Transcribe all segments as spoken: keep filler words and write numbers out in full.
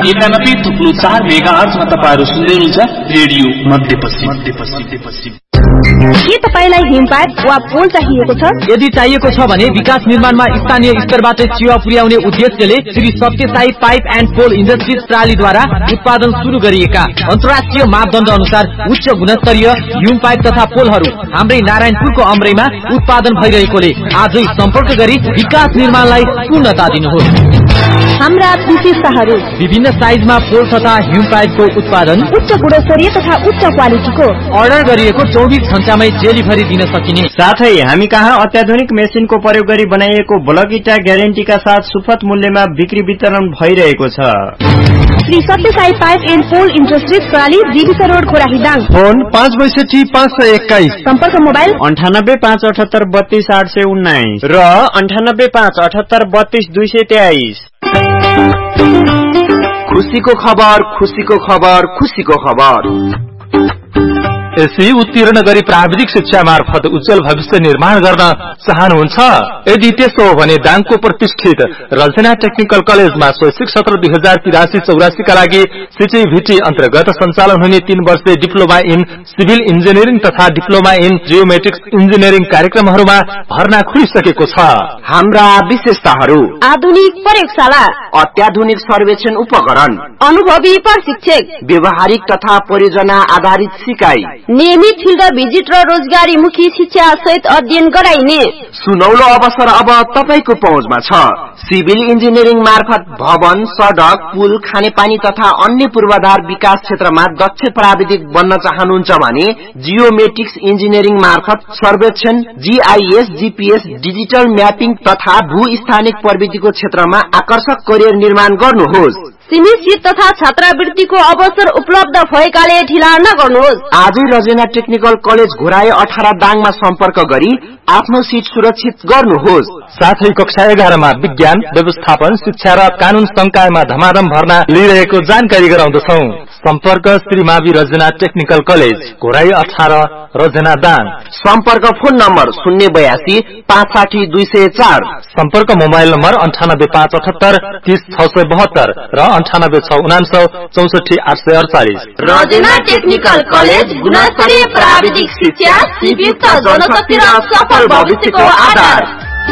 एकानब्बे थुप्रो चार मेगा हर्जमा तपाईहरु सुन्दै हुनुहुन्छ रेडियो मध्यपश्चिम मध्यपश्चिम। के तपाईलाई हिमपाइप वा पोल चाहिएको छ? यदि चाहिएको छ भने विकास निर्माणमा स्थानीय स्तरबाट सेवा पुर्याउने उद्देश्यले Shri Sathya Sai pipe and pole industries प्रालीद्वारा उत्पादन सुरु गरिएका अन्तर्राष्ट्रिय मापदण्ड अनुसार उच्च गुणस्तरीय हिम पाइप तथा पोलहरू हाम्रै नारायणपुरको अमरैमा उत्पादन भइरहेकोले आजै सम्पर्क गरी विकास निर्माणलाई पूर्णता दिनुहोस्। हाम्रा विशेषताहरू: विभिन्न साइजमा पोल तथा हिम पाइपको उत्पादन, उच्च गुणस्तरीय तथा उच्च क्वालिटीको, अर्डर गरिएको चौबीस घण्टामै डेलिभरी दिन सकिने, साथै हामी कहाँ अत्याधुनिक मेसिनको प्रयोग गरी बनाइएको ब्लक इटा ग्यारेन्टीका साथ सुपथ मूल्यमा बिक्री वितरण भइरहेको छ। Shri Sathya Sai pipe and pole industries प्राली, जीविका रोड, खोराहीदाङ। फोन पाँच बैसठी पाँच सय एक्काइस। सम्पर्क मोबाइल अन्ठानब्बे पाँच अठहत्तर बत्तीस आठ सय उन्नाइस र अन्ठानब्बे पाँच अठहत्तर बत्तीस दुई सय तेइस। खुशीको खबर, खुशीको खबर, खुशीको खबर। एसई उत्तीर्ण गरी प्राविधिक शिक्षा मार्फत उज्जवल भविष्य निर्माण गर्न चाहनुहुन्छ? यदि त्यसो हो भने दाङको प्रतिष्ठित रल्सेना टेक्निकल कलेजमा शैक्षिक सत्र दुई हजार तिरासी चौरासी का लागि सिटिभिटी अन्तर्गत सञ्चालन हुने तीन वर्षीय डिप्लोमा इन सिभिल इन्जिनियरिङ तथा डिप्लोमा इन जियोमेट्रिक्स इन्जिनियरिङ कार्यक्रमहरूमा भर्ना खुलिसकेको छ। हाम्रा विशेषताहरू: आधुनिक प्रयोगशाला, अत्याधुनिक सर्वेक्षण उपकरण, अनुभवी प्रशिक्षक, व्यवहारिक तथा परियोजना आधारित सिकाइ, नियमित फिल्ड भिजिट र रोजगारीमुखी शिक्षा सहित अध्ययन गराइने सुनौलो अवसर अब तपाईको पहुँचमा छ। सिभिल इन्जिनियरिङ मार्फत भवन, सडक, पुल, खानेपानी तथा अन्य पूर्वाधार विकास क्षेत्रमा दक्ष प्राविधिक बन्न चाहनुहुन्छ भने जियोमेट्रिक्स इन्जिनियरिङ मार्फत सर्वेक्षण, जीआईएस, जीपीएस, डिजिटल म्यापिङ तथा भू स्थानिक प्रविधिको क्षेत्रमा आकर्षक करियर निर्माण गर्नुहोस्। सीमित सीट तथा छात्रवृत्तिको अवसर उपलब्ध भएकाले ढिला नगर्नुहोस्। आजै रजेना टेक्निकल कलेज घोराए अठार दाङमा सम्पर्क गरी आफ्नो सीट सुरक्षित गर्नुहोस्। साथै कक्षा एघारमा विज्ञान, व्यवस्थापन, शिक्षा र कानून संकायमा धमाधम भर्ना लिइरहेको जानकारी गराउँदछौ। सम्पर्क श्री मावि रजना टेक्निकल कलेज, घोराई अठार, रजना दाङ। सम्पर्क फोन नम्बर शून्य बयासी पाँच साठी दुई सय चार। सम्पर्क मोबाइल नम्बर अन्ठानब्बे पाँच अठहत्तर तीस छ सय बहत्तर र अन्ठानब्बे छ उनान्सौ चौसठी आठ सय अडचालिस। रजना टेक्निकल कलेज, गुणस्तरीय प्राविधिक शिक्षा, सिपयुक्त जनशक्ति र सफल भविष्यको आधार।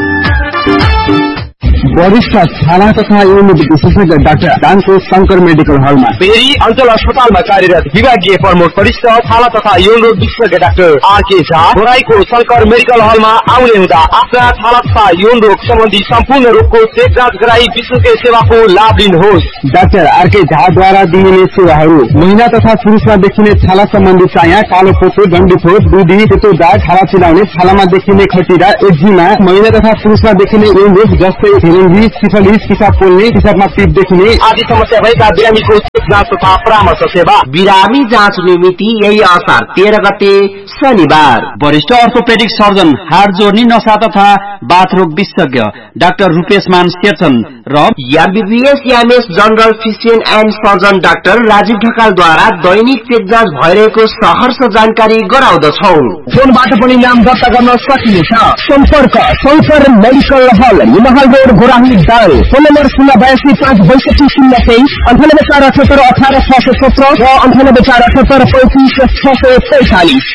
वरिष्ठ छाला तथा युनिट विशेषज्ञ डाक्टर दाङको शंकर मेडिकल हलमा, पेरी अञ्चल अस्पतालमा कार्यरत विभागीय प्रमुख वरिष्ठ छाला तथा यौन रोग विशेषज्ञ doctor RK Jha घोराईको Shankar medical हलमा आउने हुँदा आफ्ना छाला तथा यौन रोग सम्बन्धी सम्पूर्ण रोगको चेक जाँच गराई विशेषज्ञ सेवाको लाभ लिनुहोस्। डाक्टर आरके झाद्वारा दिइने सेवाहरू: महिला तथा पुरुषमा देखिने छाला सम्बन्धी चाया, कालो पोतो, डन्डीफोर, दुधी, सेतो दाग, छाला चिलाउने, छालामा देखिने खटिरा, एक्जिमा, महिला तथा पुरुषमा देखिने यौन रोग जस्तै हेरेन्जी, सिफलिस, पिसाब पोल्ने, पिसाबमा पिप देखिने आदि समस्या भएका बिरामीको चेक जाँच तथा परामर्श सेवा। बिरामी जाँच मिति यही असार तेह्र गते शनिबार। वरिष्ठ अर्थोपेडिक सर्जन, हाड जोड्ने, नसा तथा बाथरोग विशेषज्ञ डाक्टर रूपेश मान शेरचन र MBBS MS general physician and surgeon doctor Rajiv ढकालद्वारा Dainik check जाँच भइरहेको सहर्ष जानकारी गराउँदछौ। फोनबाट पनि नाम दर्ता गर्न सकिनेछ। सम्पर्क शंकर मेडिकल हल, हिमाल road, Ghorahi Dang. Phone number शून्य बयासी पाँच बैसठी शून्य तेइस, अन्ठानब्बे चार अठहत्तर अठार छ सय सत्र र अन्ठानब्बे चार अठहत्तर पैंतिस छ सय पैंतालिस।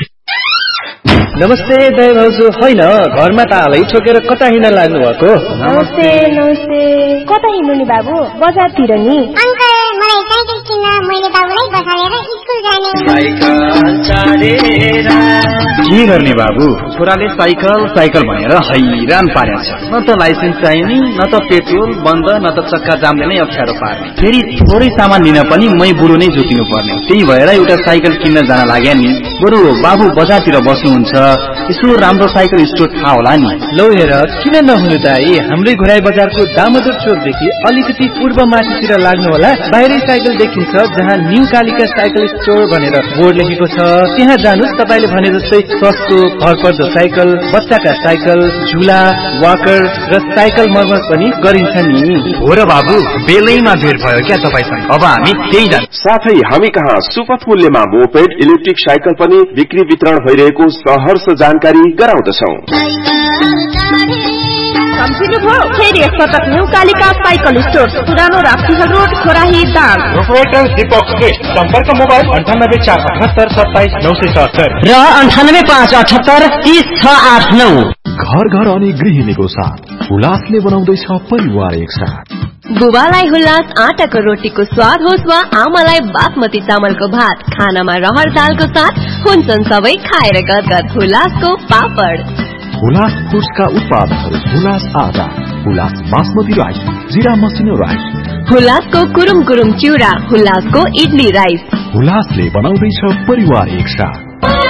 नमस्ते दाइ भाउजू। होइन, घरमा तालै छोकेर कता हिँड्न लाग्नु भएको? नमस्ते नमस्ते। कता हिँड्नु नि बाबु? बजारतिर नि। अंकल, मलाई साइकल किन्न, मैले बाबुलाई बसालेर स्कुल जाने। साइकल चढेर के गर्ने बाबु? छोराले साइकल साइकल भनेर हैरान पारेछ। न त लाइसेन्स चाहिने, न त पेट्रोल बन्द, न त चक्का जामले नै अप्ठ्यारो पार्ने। फेरि थोरै सामान लिन पनि मै बुढो नै जोतिनु पर्ने। त्यही भएर एउटा साइकल किन्न जान लाग्या नि। बरु बाबु बजारतिर बस्नुहुन्छ, यसो राम्रो साइकल स्टोर थाहा होला नि। लौ हेर, किन नहुनु दाइ? हाम्रै घोराई बजारको दामोदर चोकदेखि अलिकति पूर्व माथितिर लाग्नु होला। बाहिरै साइकल देखिन्छ, जहाँ न्यू कालिका साइकल स्टोर भनेर बोर्ड लेखेको छ। त्यहाँ जानुस्। तपाईले भने जस्तै सस्तो भरपर्दो साइकल, बच्चाका साइकल, झुला, वाकर र साइकल मर्मत पनि गरिन्छ नि। हो र बाबु, बेलैमा भेट भयो क्या तपाईसँग। अब हामी त्यही जान्छौँ। साथै हामी कहाँ सुपथ मूल्यमा मोपेड, इलेक्ट्रिक साइकल पनि बिक्री वितरण भइरहेको सहर्ष जानकारी गराउँदछौ। सम्झिनुभयो फेरि एकपटक न्यू कालिका साइकल स्टोर पुरानो राप्तीहल रोड खोराही दाङ प्रोपराइटर दीपक श्रेष्ठ सम्पर्क मोबाइल अन्ठानब्बे चार अठहत्तर सत्ताइस नौ सय सत्तर र अन्ठानब्बे पाँच अठहत्तर तीस छ आठ नौ। घर घर अनि गृहिणीको साथ हुलासले बनाउँदैछ परिवार एक साथ। बुबालाई हुलास आटाको रोटीको स्वाद होस् वा आमालाई बासमती चामलको भात, खानामा रहर दालको साथ हुन्छन् सबै खाएर गदगद हुलासको पापड। हुलास फुड्सका उत्पादनहरू हुलास आटा, हुलास बासमती राइस, जिरा मसिनो राइस, हुलासको कुरुम कुरुम चिउरा, हुलासको इडली राइस। हुलासले बनाउँदैछ परिवार एक साथ।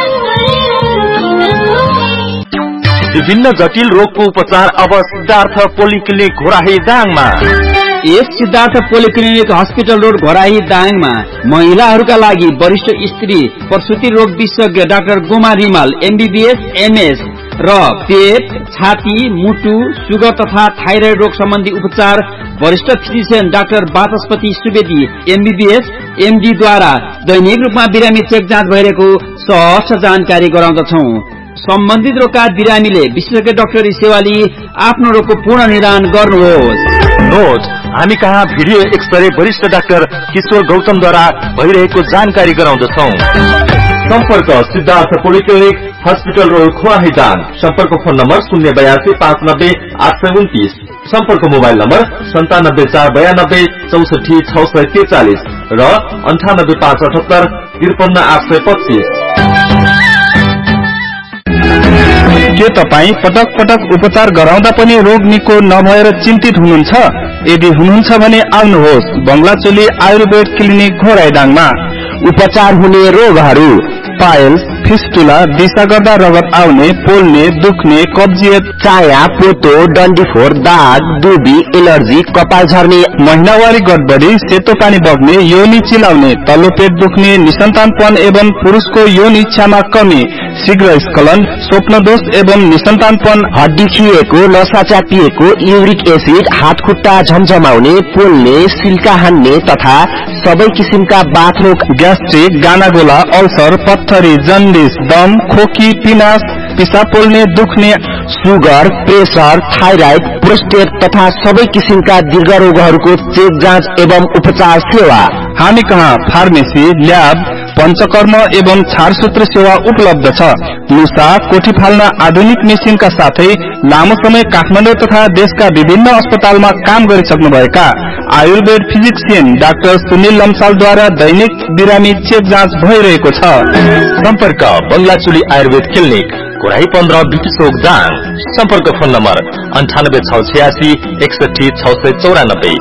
विभिन्न जटिल रोगको उपचार अब सिद्धार्थ पोलिक्लिनिक घोराही दाङमा। यस Siddhartha polyclinic hospital road Ghorahi दाङमा महिलाहरूका लागि वरिष्ठ स्त्री प्रसुति रोग विशेषज्ञ doctor Goma Rimal MBBS MS र पेट, छाती, मुटु, सुगर तथा थाइरोइड रोग सम्बन्धी उपचार वरिष्ठ फिजिशियन डाक्टर वाचस्पति सुवेदी एमबीबीएस एमडी द्वारा दैनिक रूपमा बिरामी चेक जाँच भइरहेको सहज जानकारी गराउँदछौ। सम्बन्धित रोगका बिरामीले विशेषज्ञ डाक्टरी सेवा लिई आफ्नो रोगको पूर्ण निदान गर्नुहोस्। नोट, हामी कहाँ भिडियो एक्सरे वरिष्ठ डाक्टर किशोर गौतमद्वारा भइरहेको जानकारी गराउँदछौ। सम्पर्क Siddhartha polyclinic hospital road खोराही Dang. सम्पर्क फोन नम्बर शून्य बयासी पाँच नब्बे आठ सय उन्तिस। सम्पर्क मोबाइल नम्बर सन्तानब्बे चार बयानब्बे चौसठी छ सय त्रिचालिस र अन्ठानब्बे पाँच अठहत्तर त्रिपन्न आठ सय पच्चीस। के तपाईँ पटक पटक उपचार गराउँदा पनि रोग निको नभएर चिन्तित हुनुहुन्छ? यदि हुनुहुन्छ भने आउनुहोस् बंगलाचोली आयुर्वेद क्लिनिक घोराइडाङमा। उपचार हुने रोगहरू पाइल्स, फिस्टुला, दिशा गर्दा रगत आउने, पोल्ने, दुख्ने, कब्जियत, चाया, पोतो, डन्डीफोर, दाग, दुबी, एलर्जी, कपाल झर्ने, महिनावारी गडबडी, सेतो पानी बग्ने, योनि चिलाउने, तल्लो पेट दुख्ने, निसन्तानपन एवं पुरुषको यौन इच्छामा कमी, शीघ्र स्खलन, स्वप्न दोष एवं निसन्तानपन, हड्डी खिएको, नसा च्यापिएको, युरिक एसिड, हात खुट्टा झमझमाउने, पोल्ने, सिल्का हान्ने तथा सबै किसिमका बाथरोग, ग्यास्ट्रिक, गानागोला, अल्सर, पत्थरी, जन्डिस, दम, खोकी, पिनास, पिसाब पोल्ने, दुख्ने, सुगर, प्रेसर, थाइराइड, प्रोस्टेट तथा सबै किसिमका दीर्घ रोगहरूको चेक जाँच एवं उपचार सेवा। हामी कहाँ फार्मेसी, ल्याब, पञ्चकर्म एवं छारसूत्र सेवा उपलब्ध छ। मुसा, कोठी फाल्न आधुनिक मेसिनका साथै लामो समय काठमाडौँ तथा देशका विभिन्न अस्पतालमा काम गरिसक्नुभएका आयुर्वेद फिजिशियन डाक्टर सुनिल लम्सालद्वारा दैनिक बिरामी चेक जाँच भइरहेको छ। सम्पर्क बंगलाचोली आयुर्वेद क्लिनिक घोराही पन्ध्र बिटिसोक दाङ। सम्पर्क फोन नम्बर अन्ठानब्बे छ छयासी एकसठी छ सय चौरानब्बे।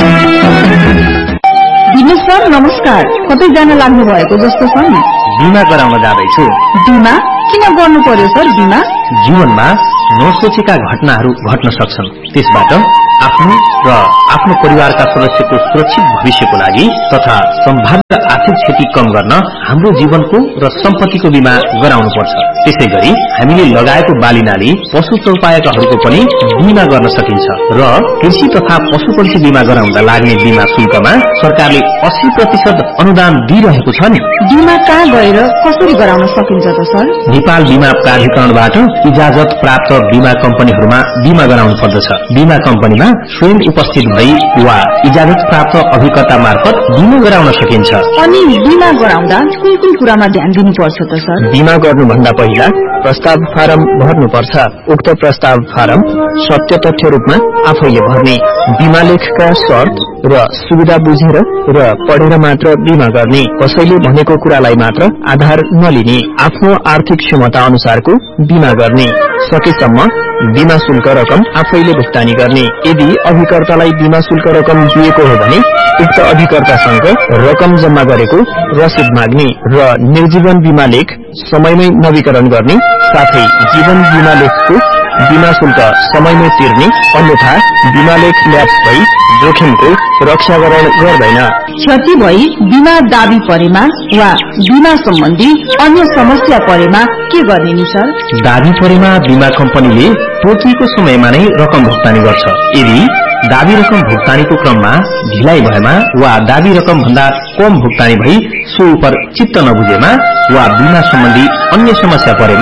दिनेश सर नमस्कार, कतै जान लाग्नु भएको जस्तो छ नि? बिमा गराउन जाँदैछु। बिमा किन गर्नु पर्यो सर बिमा? जीवनमा नसोचेका घटनाहरू घट्न सक्छन्, त्यसबाट आफ्नो र आफ्नो परिवारका सदस्यको सुरक्षित भविष्यको लागि तथा सम्भाव्य आर्थिक क्षति कम गर्न हाम्रो जीवनको र सम्पत्तिको बिमा गराउनु पर्छ। त्यसै गरी हामीले लगाएको बालीनाली पशु चौपायकहरूको पनि बिमा गर्न सकिन्छ र कृषि तथा पशुपक्षी बिमा गराउँदा लाग्ने बिमा शुल्कमा सरकारले अस्सी प्रतिशत अनुदान दिइरहेको छ नि। बिमा कहाँ गएर कसरी गराउन सकिन्छ त सर? नेपाल बिमा प्राधिकरणबाट इजाजत प्राप्त बिमा कम्पनीहरूमा बिमा गराउनु पर्दछ। बिमा कम्पनीमा स्वयं उपस्थित भई वा इजाजत प्राप्त अभिकर्ता मार्फत बिमा गराउन सकिन्छ। अनि बिमा गराउँदा कुन कुन कुरामा ध्यान दिनुपर्छ त सर? बिमा गर्नुभन्दा पहिला प्रस्ताव फारम भर्नुपर्छ। उक्त प्रस्ताव फारम सत्य तथ्य रूपमा आफैले भर्ने, बिमा लेखका शर्त र सुविधा बुझेर र पढेर मात्र बिमा गर्ने, कसैले भनेको कुरालाई मात्र आधार नलिने, आफ्नो आर्थिक क्षमता अनुसारको बिमा गर्ने, सकेसम्म बिमा शुल्क रकम आफैले भुक्तानी गर्ने। यदि अभिकर्तालाई बिमा शुल्क रकम दिएको हो भने उक्त अभिकर्तासँग रकम जम्मा गरेको रसिद माग्ने र निर्जीवन बिमा लेख समयमै नवीकरण गर्ने, साथै जीवन बिमा लेखको बिमा शुल्क समयमै तिर्ने, अन्यथा बिमा लेख ल्याप्स भई जोखिमको रक्षाकरण गर्दैन। क्षति भई बिमा दाबी परेमा वा बिमा सम्बन्धी अन्य समस्या परेमा के गर्ने नि सर? दाबी परेमा बिमा कम्पनीले तोकिएको समयमा नै रकम भुक्तानी गर्छ। यदि दाबी रकम भुक्तानीको क्रममा ढिलाइ भएमा वा दाबी रकम भन्दा कम भुक्तानी भई सो उपर चित्त नबुझेमा वा बिमा सम्बन्धी अन्य समस्या परेमा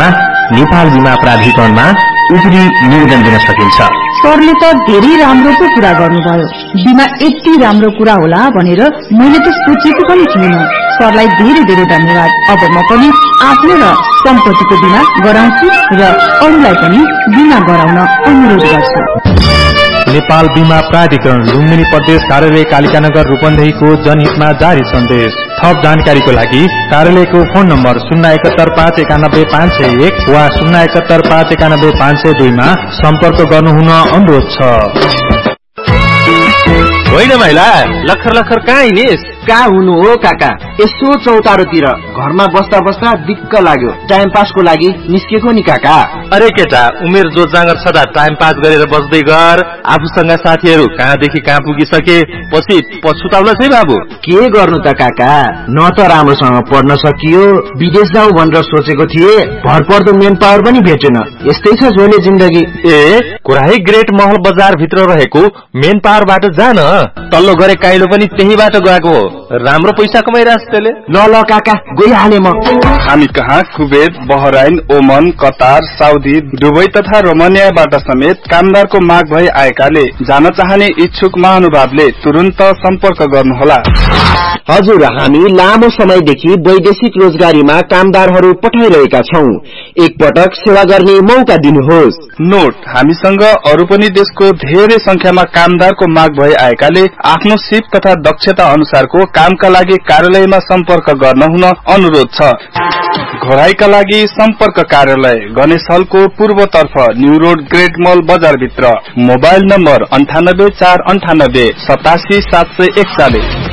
नेपाल बीमा प्राधिकरणमा उजुरी निवेदन दिन सकिन्छ। सरले त धेरै राम्रो पो कुरा गर्नुभयो। बिमा यति राम्रो कुरा होला भनेर मैले त सोचेको पनि थिइनँ। सरलाई धेरै धेरै धन्यवाद। अब म पनि आफ्नो र सम्पत्तिको बिमा गराउँछु र अरूलाई पनि बिमा गराउन अनुरोध गर्छु। नेपाल बीमा प्राधिकरण लुम्बिनी प्रदेश कार्यालय कालिकानगर रूपन्देहीको जनहितमा जारी सन्देश। थप जानकारीको लागि कार्यालयको फोन नम्बर शून्य एकहत्तर पाँच एकानब्बे पाँच सय एक वा शून्य एकहत्तर पाँच एकानब्बे पाँच सय दुईमा सम्पर्क गर्नुहुन अनुरोध छ। होइन महिला लखर लखर कहाँ हिँडिस? कहाँ हुनु हो काका, यसो चौतारोतिर घरमा बस्दा बस्दा दिक्क लाग्यो, टाइम पासको लागि निस्केको नि काका। अरे केटा, उमेर जो जाँगर छदा टाइम पास गरेर बस्दै गर। आफूसँग साथीहरू कहाँदेखि कहाँ पुगिसके पछि पछुताउला है बाबु। के गर्नु त काका, न त राम्रोसँग पढ्न सकियो, विदेश जाउँ भनेर सोचेको थिए, भरपर्दो मेन पावर पनि भेटेन। यस्तै छ झोले जिन्दगी। ए कुराही ग्रेट महल बजार भित्र रहेको मेन पावरबाट जान, तल्लो गरे काइलो पनि त्यही बाटो गएको हो। राम्रो पैसा कमाइरहेछ त्यसले। ल ल काका गइहाले म। हामी कहाँ कुवेत, बहराइन, ओमन, कतार, साउदी, दुबई तथा रोमानियाबाट समेत कामदारको माग भई आएकाले जान चाहने इच्छुक महानुभावले तुरन्त सम्पर्क गर्नुहोला। हजुर, हामी लामो समयदेखि वैदेशिक रोजगारीमा कामदारहरू पठाइरहेका छौं। एकपटक सेवा गर्ने मौका दिनुहोस्। नोट, हामीसँग अरू पनि देशको धेरै संख्यामा कामदारको माग भई आएकाले आफ्नो सिप तथा दक्षता अनुसारको कामका लागि कार्यालयमा सम्पर्क गर्न हुन अनुरोध छ। घोराईका लागि सम्पर्क कार्यालय गणेश हलको पूर्वतर्फ न्यू रोड ग्रेट मल बजार भित्र। मोबाइल नम्बर अन्ठानब्बे चार अन्ठानब्बे सतासी सात सय एकचालिस।